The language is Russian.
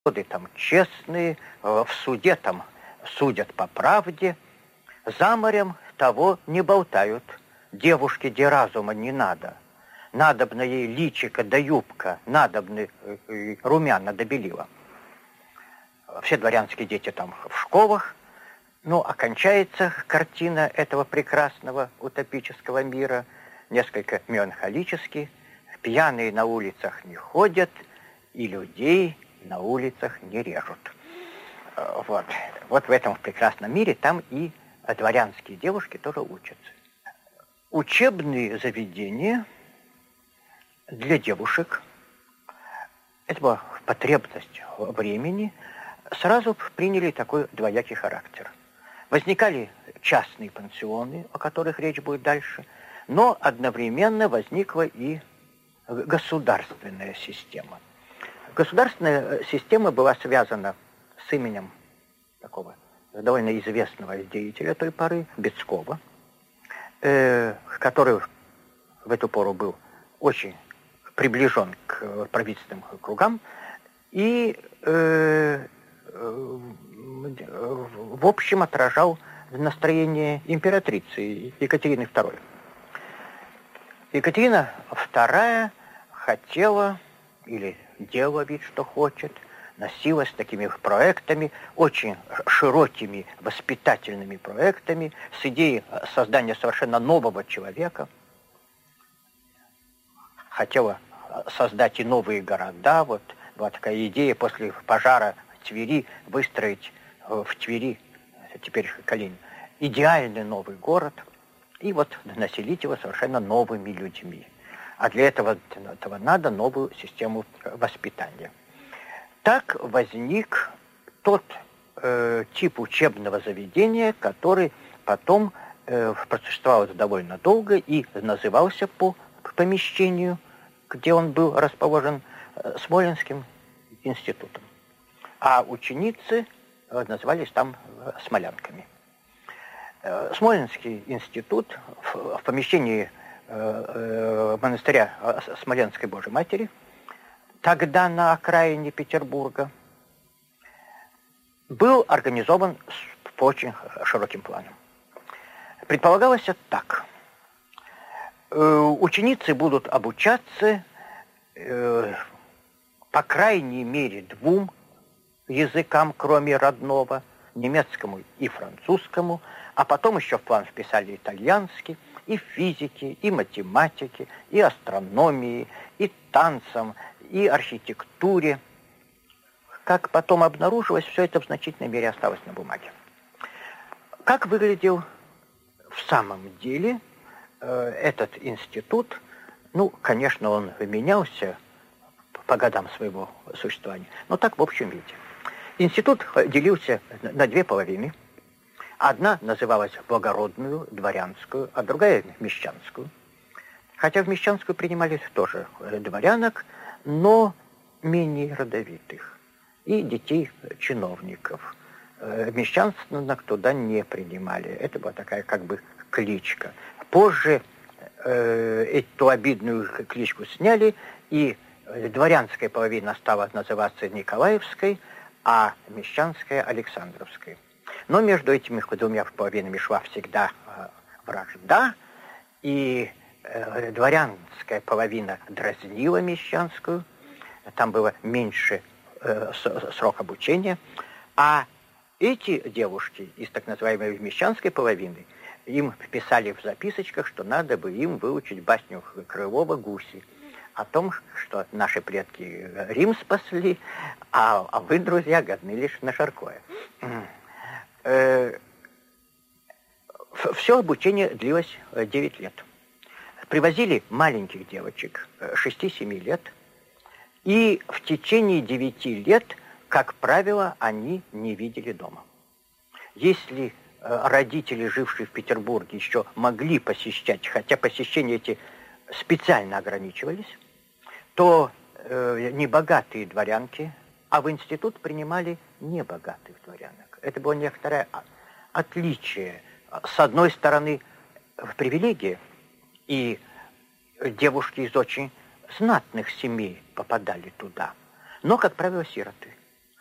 Роды там честные, в суде там судят по правде, за морем того не болтают. Девушке де разума не надо. Надобно ей личико да юбка, надобны румяна да белила. Все дворянские дети там в школах. Ну, окончается картина этого прекрасного утопического мира, несколько меланхолически. Пьяные на улицах не ходят, и людей на улицах не режут. Вот в этом прекрасном мире там и дворянские девушки тоже учатся. Учебные заведения для девушек, это была потребность времени, сразу приняли такой двоякий характер. Возникали частные пансионы, о которых речь будет дальше, но одновременно возникла и государственная система. Государственная система была связана с именем такого довольно известного деятеля той поры, Бецкова, который в эту пору был очень приближен к правительственным кругам и в общем отражал настроение императрицы Екатерины II. Екатерина II хотела или делала вид, что хочет, носилась такими проектами, очень широкими воспитательными проектами, с идеей создания совершенно нового человека. Хотела создать и новые города. Вот была такая идея после пожара Твери выстроить в Твери, теперь Калинин, идеальный новый город и вот населить его совершенно новыми людьми. А для этого надо новую систему воспитания. Так возник тот тип учебного заведения, который потом просуществовал довольно долго и назывался по помещению, где он был расположен, Смоленским институтом. А ученицы назывались там смолянками. Смоленский институт в помещении монастыря Смоленской Божьей Матери, тогда на окраине Петербурга, был организован по очень широким планам. Предполагалось это так. Ученицы будут обучаться по крайней мере 2 языкам, кроме родного, немецкому и французскому, а потом еще в план вписали итальянский, и физики, и математики, и астрономии, и танцам, и архитектуре. Как потом обнаружилось, все это в значительной мере осталось на бумаге. Как выглядел в самом деле этот институт? Ну, конечно, он менялся по годам своего существования, но так в общем виде. Институт делился на 2 половины. Одна называлась благородную, дворянскую, а другая мещанскую. Хотя в мещанскую принимали тоже дворянок, но менее родовитых. И детей чиновников. Мещанок туда не принимали. Это была такая как бы кличка. Позже эту обидную кличку сняли, и дворянская половина стала называться Николаевской, а мещанская Александровской. Но между этими 2 половинами шла всегда вражда, и дворянская половина дразнила мещанскую, там было меньше срок обучения, а эти девушки из так называемой мещанской половины, им писали в записочках, что надо бы им выучить басню Крылова «Гуси», о том, что наши предки Рим спасли, а вы, друзья, годны лишь на жаркое. Все обучение длилось 9 лет. Привозили маленьких девочек 6-7 лет, и в течение 9 лет, как правило, они не видели дома. Если родители, жившие в Петербурге, еще могли посещать, хотя посещения эти специально ограничивались, то небогатые дворянки, а в институт принимали небогатых дворянок. Это было некоторое отличие. С одной стороны, в привилегии, и девушки из очень знатных семей попадали туда, но, как правило, сироты.